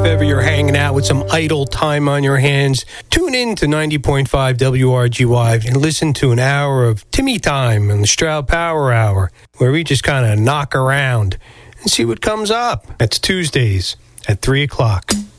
ever you're hanging out with some idle time on your hands, tune in to 90.5 WRGY and listen to an hour of Timmy Time and the Stroud Power Hour, where we just kind of knock around and see what comes up. That's Tuesdays at 3 o'clock.